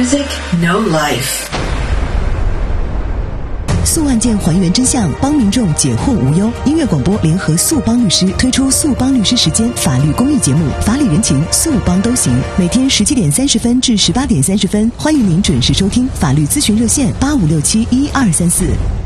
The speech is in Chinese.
music, no life. 诉案件还原真相，帮民众解惑无忧。音乐广播联合速帮律师推出速帮律师时间法律公益节目，法理人情，速帮都行。每天17点30分至18点30分，欢迎您准时收听。法律咨询热线85671234。